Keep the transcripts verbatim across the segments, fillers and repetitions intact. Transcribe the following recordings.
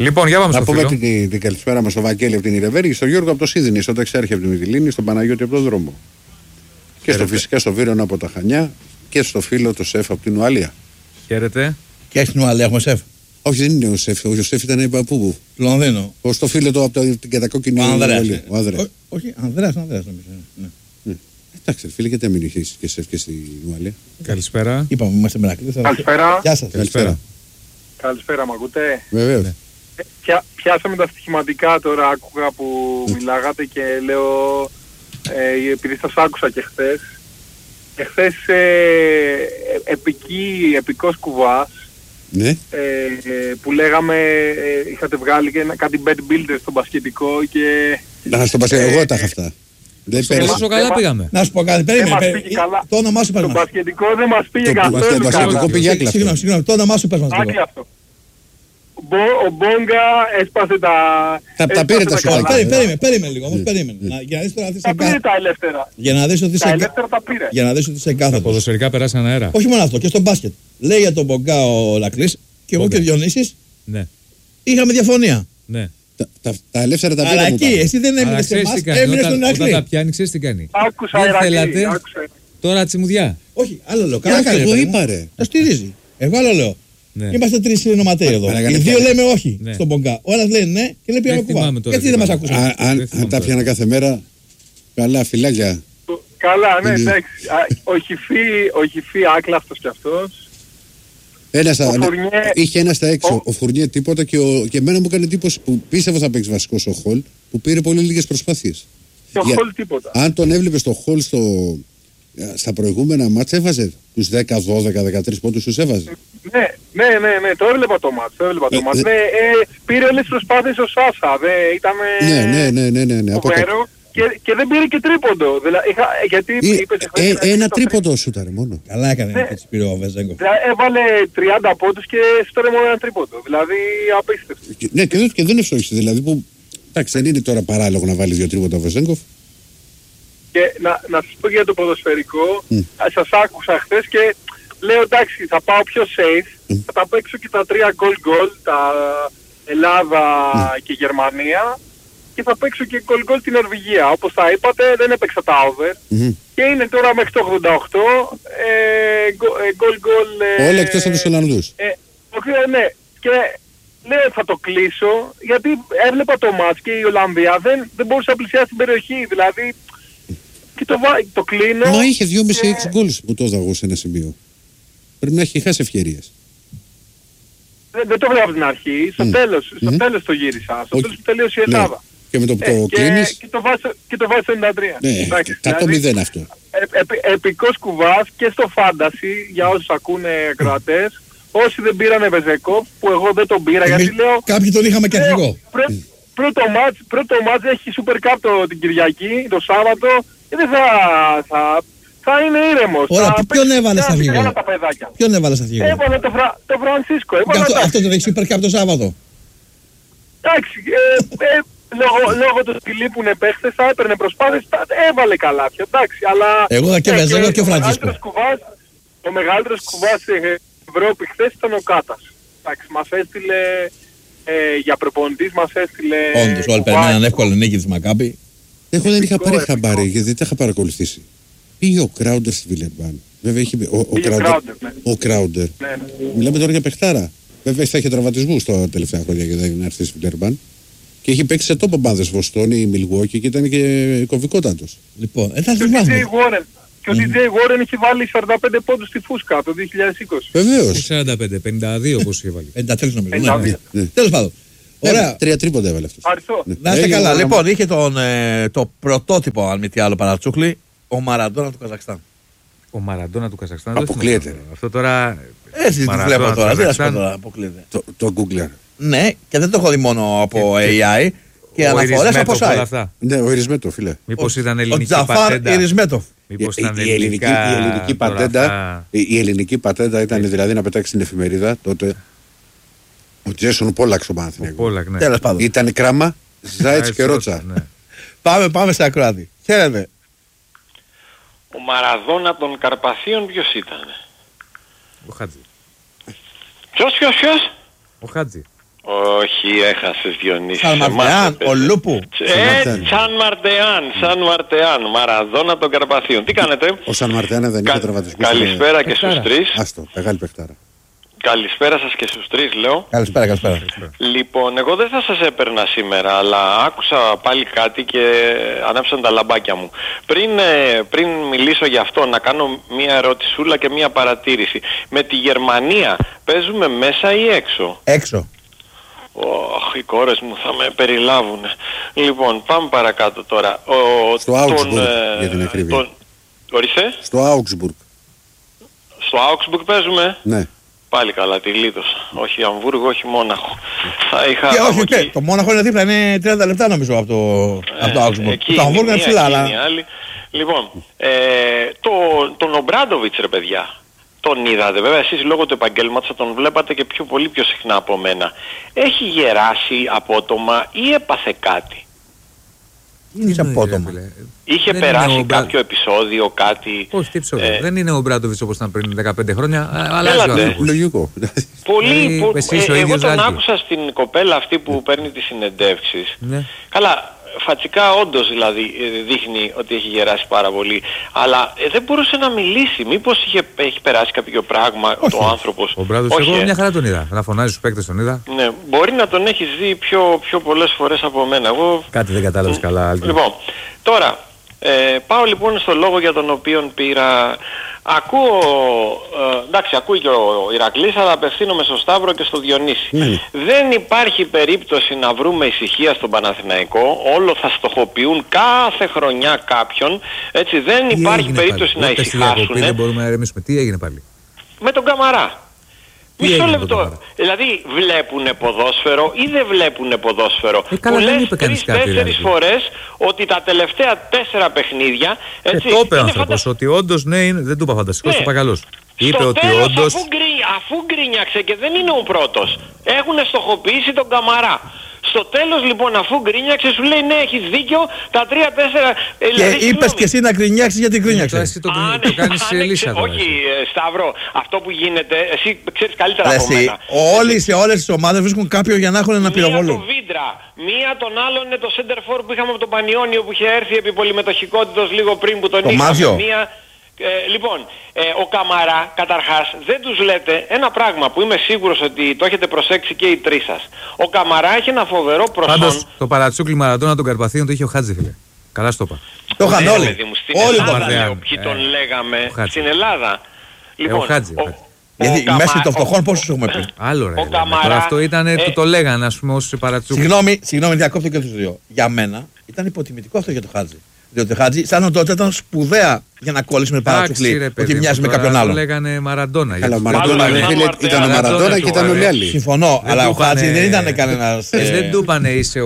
Λοιπόν, για πάμε στο φίλο. Να πούμε την, την καλησπέρα μας στο Βαγγέλη από την Ιρεβέρη, στον Γιώργο από το Σίδνεϊ, στον Ταξιάρχη από την Μυτιλήνη, στον Παναγιώτη από τον δρόμο. Και στο φυσικά στο Βίρονα από τα Χανιά και στο φίλο το Σεφ από την Ουαλία. Χαίρετε. Και στην Ουαλία έχουμε Σεφ. Όχι, δεν είναι ο Σεφ. Ο Σεφ ήταν παππού. Λονδίνο. Ο στο φίλο του από την κατακόκκινη Ουαλία. Ο Ανδρέας. Όχι, Ανδρέας, Ανδρέας νομίζω. Ναι. Ναι. Εντάξει, φίλε, γιατί μην είχε και Σεφ και στην Ουαλία. Καλησπέρα. Είπαμε, είμαστε μερακλείς. Καλησπέρα. Γεια σας. Καλησπέρα. Καλησπέρα, μ' ακούτε? Βεβαίως. Ναι. Πια, πιάσαμε τα στοιχηματικά τώρα, άκουγα που μιλάγατε και λέω, ε, επειδή σας άκουσα και χθες, και χθες ε, επική, επικός κουβάς, Ναι. ε, ε, που λέγαμε, ε, είχατε βγάλει και ένα, κάτι bed builder στο μπασκετικό και... Να, στον Πασχετικό, εγώ τα είχα αυτά. Δεν πέρασε. Πόσο καλά πήγαμε. Να σου πω κάτι, Δεν περίμενε. μας περίμενε. πήγε καλά. Το όνομά σου πες Το μας. μπασκετικό δεν μας πήγε Το καθόλου μπασκετικό καλά. πήγε άκλαστο. Συγγνώμη, συγγνώμη, το όνομά σου πες μας. λίγο. Άκλαστο. Μπο- Ο Μπόγκα έσπασε τα... Τα- τα έσπασε πήρε τα καλά. σοβαρά. Περίμενε, περίμενε, περίμενε λίγο, όμως περίμενε. Να- Για να δεις τώρα ότι Τα είσαι πήρε κα- τα ελεύθερα. για να δεις ότι Τα είσαι κα- ελεύθερα τα πήρε. για να δεις ότι είσαι Τα κάθετος. ποδοσφαιρικά περάσαν αέρα. Όχι μόνο αυτό, και στο μπάσκετ. Λέει για τον Μπογκά ο Λακλής και εγώ Μπογκα. και ο Διονύσης Ναι, είχαμε διαφωνία. ναι. Τα- τα- Τα ελεύθερα τα Αλλά πήρα μου εκεί πάλι. εσύ δεν Αλλά έμεινες σε ξέρεις εμάς, τι κάνει. έμεινες Όταν, στον όταν τα Ηρακλή. πιάνει, ξέρεις τι κάνει. Άκουσα Δεν Ηρακλή, θέλατε. άκουσα. Τώρα τσιμουδιά. Όχι, άλλο λέω. Καλά Όχι, κάνει. εγώ παιδί μου. είπα, ρε. Τα στηρίζει. Εγώ άλλο λέω. Ναι. Είμαστε τρεις συνωματέοι εδώ. Παρακαλώ, Οι δύο πια. λέμε όχι Ναι. στον Μπογκά. Ο ένας λέει ναι και λέει πήγαμε Δεν κουβά. θυμάμαι τώρα Γιατί τι δεν μας είπαμε. ακούσαν. Α, Αν Δεν θυμάμαι αν τα τώρα. πιάνα κάθε μέρα, καλά φυλάκια. Καλά, ναι, Είναι- εντάξει. Α, Ο Χιφί, ο Χιφί άκλαυτος κι αυτός. Ένα στα, Ο Φουρνιέ- είχε ένα στα έξω. Ο- Ο Φουρνιέ τίποτα και, ο, και εμένα μου έκανε εντύπωση που πίστευα θα παίξει βασικό ο Χολ που πήρε πολύ λίγες προσπάθειες. Και ο Για- Χολ τίποτα. Αν τον έβλεπε στο Χολ στο, στα προηγούμενα μάτς έβαζε τους δέκα, δώδεκα, δεκατρείς πόντους τους έβαζε. Ναι, ναι, ναι, ναι, το έβλεπα το μάτς, το έβλεπα το Ε, μάτς. ε, Ναι, ε, πήρε όλες τις προσπάθειες ο Σάσα, δε, ήταν Ναι, ναι, ναι, ναι, ναι, ναι. Από το- φοβερό και, και δεν πήρε και τρίποντο. Δηλαδή, είχα, γιατί Ε, είπες ε, χθες ε, ένα στο τρίποντο σούταρε μόνο. Καλά έκανε Ναι. και έτσι πήρε ο Βεζέγκοφ. Δηλαδή, έβαλε τριάντα πόντους και στόρε μόνο ένα τρίποντο. Δηλαδή απίστευτο. Και- Ναι, και δεν, και δεν ευστόχησε. Δηλαδή που. Εντάξει, δεν είναι τώρα παράλογο να βάλει δύο τρίποτα ο Βεζέγκοφ. Και να, να σας πω για το ποδοσφαιρικό, Μμ. α, σας άκουσα χθες και λέω εντάξει θα πάω πιο safe, Μμ. θα τα παίξω και τα τρία goal goal, τα Ελλάδα και Γερμανία και θα παίξω και goal goal την Νορβηγία. Όπως τα είπατε δεν έπαιξα τα over Μμμ. και είναι τώρα μέχρι το ογδόντα οκτώ ε, go- ε, goal goal... ε, Όλα εκτός από τους Ολλανδούς. ε, όχι, ε, ναι, και λέω θα το κλείσω γιατί έβλεπα το μάτς και η Ολλανδία δεν, δεν μπορούσε να πλησιάσει την περιοχή, δηλαδή και το, βα- το κλείνω. Μα είχε δυόμισι και- έξι γκολ που το έδαγω σε ένα σημείο. Πρέπει να έχει χάσει ευκαιρίες. Δεν, δεν το βλέπω από την αρχή. Στο Μμ. τέλος, στο Μμ. τέλος το γύρισα. Στο Όχι. τέλος που τελείωσε η Ναι. Ελλάδα. Και με το που Ε, το και, κλείνεις. και το βάζω και το βάζω ενενήντα τρία. Ναι, Εντάξει, εκατό δηλαδή, μηδέν αυτό. ε, επι- επικός κουβάς και στο φάντασι για όσους ακούνε ακροατές. Όσοι δεν πήρανε Βεζεκόφ, που εγώ δεν τον πήρα γιατί Εμείς- λέω... Κάποιοι τον είχαμε και λέω, αρχηγό. πρέ- Πρώτο μάτς, πρώτο μάτς έχει Super Cup το, την Κυριακή, το Σάββατο και δεν θα, θα, θα είναι ήρεμος. Ωραία, Θα ποιον παίξει έβαλες καλά αρχηγό? τα παιδάκια. Ποιον έβαλες αρχηγό? Έβαλε το, Φρα, το Φρανσίσκο. Και Έβαλε Αυτό, εντάξει. αυτό τον έχει Super Cup το Σάββατο. Εντάξει, ε, ε, λόγω, λόγω του ότι λείπουν παίχτες θα έπαιρνε προσπάθειες, θα- έβαλε καλάθια, εντάξει, αλλά... Εγώ θα και ε, Βεζέγκοφ και ο ο Φραντζίσκο. μεγαλύτερος κουβάς, ο μεγαλύτερος κουβάς στην Ευρώπη χθες ήταν ο Κάτας. Εντάξει, μας έστειλε, ε, για προπονητής μας έστειλε... Όντως, όλοι κουβά. περιμέναν εύκολη νίκη της Μακάπη. Εγώ δεν είχα Επικό, πάρει επικό. χαμπάρι γιατί δεν τα είχα παρακολουθήσει. Πήγε ο Κράουντερ στη Βιλερμπάν. Βέβαια είχε πει- ο, ο, Πήγε Κράουντερ. Κράουντερ, ναι. Ο Κράουντερ. Ναι, ναι. Μιλάμε τώρα για παιχτάρα. Βέβαια θα είχε τραυματισμού τα τελευταία χρόνια και δεν είναι έρθει στη Βιλερμπάν. Και είχε παίξει σε τόπο μπάδες Βοστόνη, Μιλγουόκι και ήταν και κομβικότατος. Λοιπόν, ε, θα Και ο θυμάσαι. ντι τζέι Warren, και ο ντι τζέι Warren είχε βάλει σαράντα πέντε πόντους στη Φούσκα το δύο χιλιάδες είκοσι. Βεβαίως. σαράντα πέντε, πενήντα δύο όπως είχε βάλει. πενήντα τρία νομίζω. πενήντα Ναι, δύο. ναι. Ναι. Τέλος πάντων. Ωραία. Τρία τρίποντα έβαλε αυτός. Ευχαριστώ. Ναι. Να είστε Έγινε καλά. ένα- Λοιπόν, είχε τον, ε, το πρωτότυπο, αν μη τι άλλο, Παρατσούκλι, ο Μαραντόνα του Καζακστάν. Ο Μαραντόνα του Καζακστάν. δεν Αποκλείεται. θυμάμαι. Αυτό τώρα. Έτσι τη Μαραντόνα βλέπω του τώρα. Τι να σου πω Καζακστάν. τώρα, αποκλείεται. Το, το Google. Ναι, και δεν το έχω δει μόνο από Και- έι άι και ο αναφορές από Ιρισμέτοφ, όλα site. αυτά. Ναι, ο Ιρισμέτο, φίλε. Μήπως Ο- ήταν Ο ελληνική Τζαφάρ πατέντα. Ιρισμέτοφ. Μήπως η, ήταν η, ελληνική, ελληνικά. η ελληνική τώρα πατέντα, αυτά. η, η ελληνική πατέντα ήταν δηλαδή να πετάξει την εφημερίδα τότε. Ο Τζέσον Πόλαξ ο Ο Παναθηναϊκός. Πόλακ, ναι. Τέλος πάντων. Ήταν κράμα, Ζάιτς και Ρότσα. Ναι. Πάμε, πάμε σε ακροάτη. Χαίρετε. Ο Μαραδόνα των Καρπαθίων ποιος ήταν? Ο Χάτζη. Ποιος, ποιος, ποιος? Ο Χάτζη. Όχι, έχασες Διονύση. Σαν Μαρτεάν, ο Λούπου. Ε, Σαν Μαρτεάν, Σαν Μαρτεάν. Μαραδόνα των Καρπαθίων. Τι κάνετε? Ο Σαν Μαρτεάν δεν είχε τραυματισμούς. Καλησπέρα και στους τρεις. Άστο, μεγάλη παιχτάρα. Καλησπέρα σας και στους τρεις, λέω. Καλησπέρα, καλησπέρα. Λοιπόν, εγώ δεν θα σας έπαιρνα σήμερα, αλλά άκουσα πάλι κάτι και ανάψαν τα λαμπάκια μου. Πριν, πριν μιλήσω γι' αυτό, να κάνω μία ερωτησούλα και μία παρατήρηση. Με τη Γερμανία παίζουμε μέσα ή έξω? Έξω. Oh, οι κόρες μου θα με περιλάβουν. Λοιπόν, πάμε παρακάτω τώρα. Ο, Στο Augsburg, ε, για την ακρίβεια. Τον... Ορίστε. Στο Augsburg. Στο Augsburg παίζουμε. Ναι. Πάλι καλά, τη λίτωσα. Όχι Αμβούργο, όχι Μόναχο. Θα είχα και όχι, εκεί... το Μόναχο είναι δίπλα, είναι τριάντα λεπτά νομίζω από το, ε, από το Augsburg. Εκεί, το Αμβούργο είναι ψηλά, αλλά... Λοιπόν, ε, το, τον Ομπράντοβιτς ρε παιδιά, τον είδατε βέβαια εσείς λόγω του επαγγέλματος, θα τον βλέπατε και πιο πολύ πιο συχνά από μένα. Έχει γεράσει απότομα ή έπαθε κάτι? Είναι απότομα. Είχε δεν περάσει ο... κάποιο επεισόδιο, κάτι... Όχι, τι επεισόδιο. Ε... Δεν είναι ο Μπράντοβιτς όπως ήταν πριν δεκαπέντε χρόνια, αλλά λογικό. Πολύ, πο... ε, ε, εγώ τον άκουσα στην κοπέλα αυτή που παίρνει τις συνεντεύξεις. Ναι. Καλά, φατσικά όντως δηλαδή δείχνει ότι έχει γεράσει πάρα πολύ, αλλά ε, δεν μπορούσε να μιλήσει. Μήπως είχε, έχει περάσει κάποιο πράγμα? Όχι. Ο άνθρωπος? Ο Μπράντοβιτς, εγώ μια χαρά τον είδα. Να φωνάζει στους παίκτες τον είδα. Ναι, μπορεί να τον έχεις δει πιο, πιο πολλές φορές από μένα. Εγώ... Κάτι δεν κατάλαβες καλά. Άλλη. Λοιπόν, τώρα ε, πάω λοιπόν στο λόγο για τον οποίο πήρα. Ακούω, ε, εντάξει, ακούει και ο Ηρακλής, αλλά απευθύνομαι στο Σταύρο και στο Διονύση. Mm. Δεν υπάρχει περίπτωση να βρούμε ησυχία στον Παναθηναϊκό, όλο θα στοχοποιούν κάθε χρονιά κάποιον, έτσι, δεν Τι υπάρχει περίπτωση πάλι? να ησυχάσουν. Δεν μπορούμε να ερεμήσουμε. Τι έγινε πάλι? Με τον Καμαρά. Τι Μισό λεπτό. Δηλαδή βλέπουνε ποδόσφαιρο ή δεν βλέπουνε ποδόσφαιρο? Ε, καλά, που δεν λες είπε κανείς κάτι, τρεις-τέσσερις δηλαδή. φορές ότι τα τελευταία τέσσερα παιχνίδια, έτσι, ε, το είπε ο άνθρωπος φαντα... ότι όντως ναι, είναι, δεν του είπα φανταστικός, ναι. το είπα καλώς. Είπε στο ότι τέλος, όντως... αφού, γκρι... αφού γκρίνιαξε και δεν είναι ο πρώτος, έχουν στοχοποιήσει τον Καμαρά. Στο τέλος λοιπόν, αφού γκρίνιαξε, σου λέει ναι, έχεις δίκιο, τα τρία τέσσερα... Και δηλαδή, είπες και εσύ να γκρινιάξεις γιατί γκρίνιαξες. Εσύ το, Α, το κάνεις σε λύσα τώρα. Όχι, ε, Σταύρο, αυτό που γίνεται, εσύ ξέρεις καλύτερα από εσύ, μένα. Όλοι σε όλες τις ομάδες βρίσκουν κάποιον για να έχουν ένα πυροβόλο. Μία το Βίντρα, μία τον άλλον είναι το center for που είχαμε από τον Πανιόνιο που είχε έρθει επί πολυμετοχικότητος λίγο πριν που τον το είχαμε. Μάζιο. Μία, Ε, λοιπόν, ε, ο Καμαρά, καταρχάς, δεν τους λέτε ένα πράγμα που είμαι σίγουρος ότι το έχετε προσέξει και οι τρεις σας. Ο Καμαρά έχει ένα φοβερό προσόν. Πάντως, το παρατσούκλι Μαραντόνα των Καρπαθίων το είχε ο Χάτζη, φίλε. Καλά στο είπα. Το είχαν όλοι. Όλοι το είχαν. Ποιοι τον λέγαμε στην Ελλάδα. Λοιπόν, ο Χάτζη. Γιατί μέσα των φτωχών πόσους έχουμε πει. Άλλο ρε. Ο Καμαρά, τώρα αυτό ήταν, ε, του το λέγανε, ας πούμε, ως παρατσούκλι. Συγγνώμη, συγγνώμη, διακόπτω και τους δύο. Για μένα ήταν υποτιμητικό αυτό για το Χάτζη. Διότι ο Χάτζη, σαν τότε ήταν σπουδαία για να κόλλησουμε παρατσούκλι ότι μοιάζει με κάποιον άλλον. Το λέγανε Μαραντόνα. Αλλά ο Μαραντόνα ήταν ο Μαραντόνα και ήταν όλοι άλλοι. Συμφωνώ, αλλά ο Χάτζη δεν ήταν κανένας. Δεν του είπανε είσαι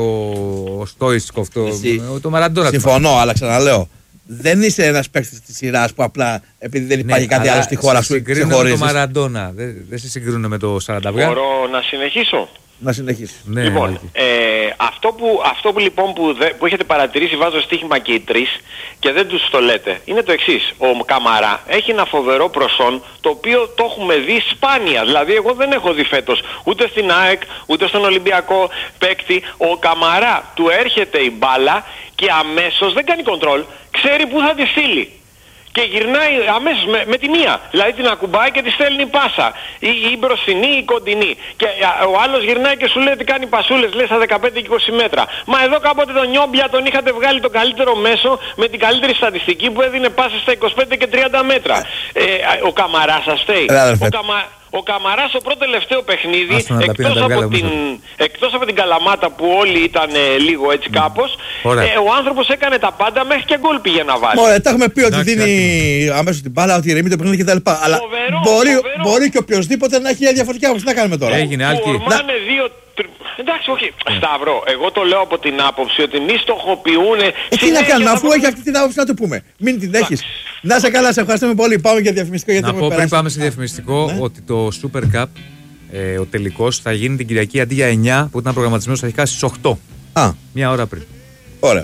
ο Στόισκο αυτό. Το Μαραντόνα. Συμφωνώ, αλλά ξαναλέω. Δεν είσαι ένας παίκτης της σειράς που απλά επειδή δεν υπάρχει ναι, κάτι άλλο στη χώρα σου ξεχωρίζεις. Το Μαραντόνα. Δεν, δεν σε συγκρίνουν με το σαράντα. Μπορώ να συνεχίσω? Να συνεχίσω. Ναι, λοιπόν, ε, αυτό, που, αυτό που λοιπόν που, δε, που έχετε παρατηρήσει, βάζω στοίχημα και οι τρεις και δεν τους το λέτε, είναι το εξής. Ο Καμαρά έχει ένα φοβερό προσόν το οποίο το έχουμε δει σπάνια. Δηλαδή εγώ δεν έχω δει φέτος ούτε στην ΑΕΚ ούτε στον Ολυμπιακό παίκτη. Ο Καμαρά του έρχεται η μπάλα και αμέσως δεν κάνει κοντρόλ, ξέρει που θα τη στείλει. Και γυρνάει αμέσως με, με τη μία. Δηλαδή την ακουμπάει και τη στέλνει πάσα. Ή, ή μπροστινή ή κοντινή. Και α, ο άλλος γυρνάει και σου λέει ότι κάνει πασούλες, λέει στα δεκαπέντε και είκοσι μέτρα. Μα εδώ κάποτε τον Νιόμπλια τον είχατε βγάλει το καλύτερο μέσο με την καλύτερη στατιστική που έδινε πάσες στα είκοσι πέντε και τριάντα μέτρα. Ε, ο Καμαράς σας φταίει. Ο, Καμα... ο Καμαράς στο πρώτο τελευταίο παιχνίδι, εκτός από, την... εκτός από την Καλαμάτα που όλοι ήταν ε, λίγο έτσι κάπως, ε, ο άνθρωπος έκανε τα πάντα μέχρι και γκολ πήγε να βάλει. Ωραία, τα έχουμε πει ότι δίνει αμέσως την μπάλα, ότι ηρεμεί το παιχνίδι κτλ. Αλλά φοβερό, μπορεί, φοβερό. μπορεί και οποιοδήποτε να έχει μια διαφορετική άποψη. Τι να κάνουμε τώρα. Έγινε άλκη. δύο... Εντάξει, όχι. Σταύρο, εγώ το λέω από την άποψη ότι μη στοχοποιούν. Ε, τι να κάνουμε, αφού έχει αυτή την άποψη να το πούμε. Μην την έχεις. Να είσαι καλά, σε ευχαριστούμε πολύ. Πάμε για διαφημιστικό. Γιατί να πω πριν πάμε σε διαφημιστικό ναι. ότι το Super Cup, ε, ο τελικός, θα γίνει την Κυριακή αντί για εννιά που ήταν προγραμματισμένος αρχικά στις οκτώ. Α. Μια ώρα πριν. Ωραία.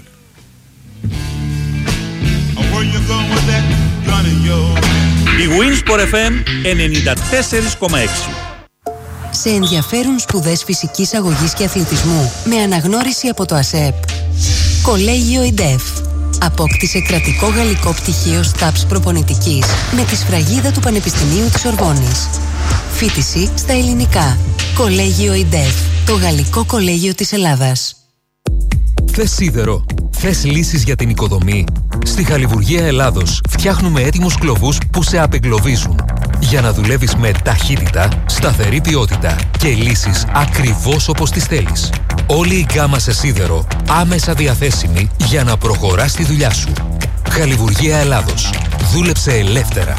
Η Winsport εφ εμ ενενήντα τέσσερα κόμμα έξι. Σε ενδιαφέρουν σπουδές φυσικής αγωγής και αθλητισμού με αναγνώριση από το ΑΣΕΠ. Κολέγιο ΙΝΤΕΦ. Απόκτησε κρατικό γαλλικό πτυχίο ΣΤΑΠΣ προπονητικής με τη σφραγίδα του Πανεπιστημίου της Σορβόνης. Φοιτηση στα ελληνικά. Κολέγιο ΙΝΤΕΦ. Το γαλλικό κολέγιο της Ελλάδας. Θες σίδερο? Θες λύσεις για την οικοδομή? Στη Χαλιβουργία Ελλάδος φτιάχνουμε έτοιμους κλωβούς που σε απεγκλωβίζουν. Για να δουλεύεις με ταχύτητα, σταθερή ποιότητα και λύσεις ακριβώς όπως τις θέλεις. Όλη η γκάμα σε σίδερο άμεσα διαθέσιμη για να προχωράς τη δουλειά σου. Χαλιβουργία Ελλάδος. Δούλεψε ελεύθερα.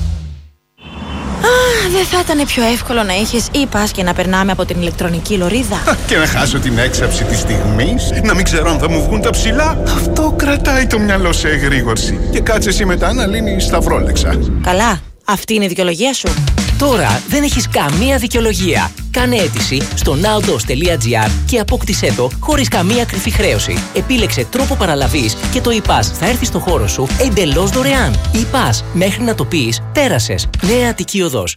Α, δεν θα ήταν πιο εύκολο να είχες e-pass και να περνάμε από την ηλεκτρονική λωρίδα? Και να χάσω την έξαψη της στιγμής, να μην ξέρω αν θα μου βγουν τα ψηλά. Αυτό κρατάει το μυαλό σε εγρήγορση. Και κάτσε εσύ μετά να λύνεις τα φρόλεξα. Καλά, αυτή είναι η δικαιολογία σου. Τώρα δεν έχεις καμία δικαιολογία. Κάνε αίτηση στο nowdos τελεία gr και απόκτησέ το χωρίς καμία κρυφή χρέωση. Επίλεξε τρόπο παραλαβής και το e-pass θα έρθει στο χώρο σου εντελώς δωρεάν. e-pass, μέχρι να το πεις, πέρασες. Νέα Αττική Οδός.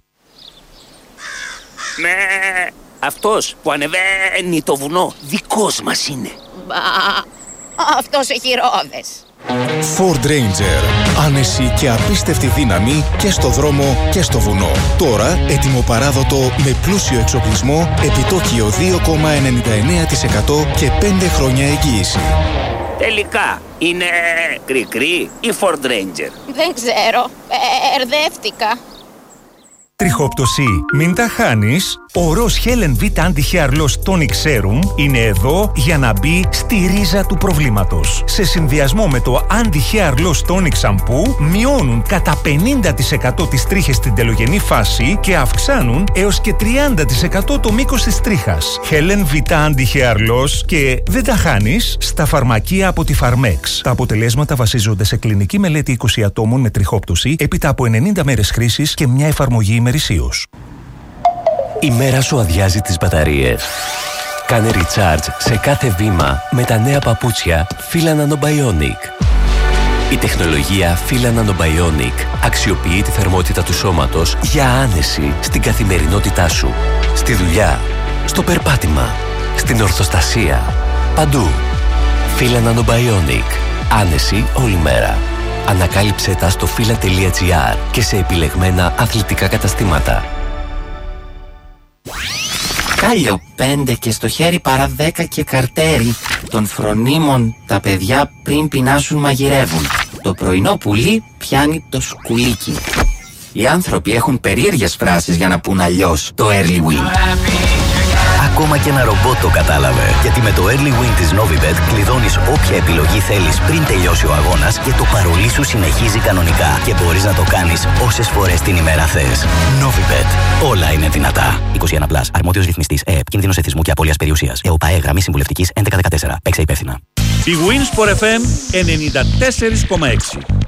Με αυτός που ανεβαίνει το βουνό δικός μας είναι. Μπα, αυτός έχει ρόδες. Ford Ranger. Άνεση και απίστευτη δύναμη και στο δρόμο και στο βουνό. Τώρα έτοιμο παράδοτο με πλούσιο εξοπλισμό, επιτόκιο δύο κόμμα ενενήντα εννέα τοις εκατό και πέντε χρόνια εγγύηση. Τελικά είναι κρικρή ή Ford Ranger? Δεν ξέρω, μπερδεύτηκα. Τριχόπτωση, μην τα χάνεις. Ο Ροζ Helen V Anti-Hair Loss Tonic Serum είναι εδώ για να μπει στη ρίζα του προβλήματος. Σε συνδυασμό με το Anti-Hair Loss Tonic Shampoo μειώνουν κατά πενήντα τοις εκατό τις τρίχες στην τελογενή φάση και αυξάνουν έως και τριάντα τοις εκατό το μήκος της τρίχας. Helen V Anti-Hair Loss και δεν τα χάνεις στα φαρμακεία από τη Pharmex. Τα αποτελέσματα βασίζονται σε κλινική μελέτη είκοσι ατόμων με τριχόπτωση έπειτα από ενενήντα μέρες χρήσης και μια εφαρμογή ημερησίως. Η μέρα σου αδειάζει τις μπαταρίες. Κάνε recharge σε κάθε βήμα με τα νέα παπούτσια Fila Nanobionic. Η τεχνολογία Fila Nanobionic αξιοποιεί τη θερμότητα του σώματος για άνεση στην καθημερινότητά σου. Στη δουλειά, στο περπάτημα, στην ορθοστασία, παντού. Fila Nanobionic. Άνεση όλη μέρα. Ανακάλυψε τα στο fila τελεία gr και σε επιλεγμένα αθλητικά καταστήματα. Κάλιο πέντε και στο χέρι παρά δέκα και καρτέρι. Των φρονίμων τα παιδιά πριν πεινάσουν μαγειρεύουν. Το πρωινό πουλί πιάνει το σκουλίκι. Οι άνθρωποι έχουν περίεργες φράσεις για να πουν αλλιώς το early win. Ακόμα και ένα ρομπότ το κατάλαβε. Γιατί με το early win της Novibet κλειδώνεις όποια επιλογή θέλεις πριν τελειώσει ο αγώνας και το παρολί σου συνεχίζει κανονικά. Και μπορείς να το κάνεις όσες φορές την ημέρα θες. Novibet. Όλα είναι δυνατά. είκοσι ένα συν. Αρμόδιος ρυθμιστής ΕΕΠ. Κίνδυνος εθισμού και απώλειας περιουσίας. ΕΟΠΑΕ γραμμή συμβουλευτικής έντεκα δεκατέσσερα. Παίξε υπεύθυνα. Η Winsport εφ εμ ενενήντα τέσσερα κόμμα έξι.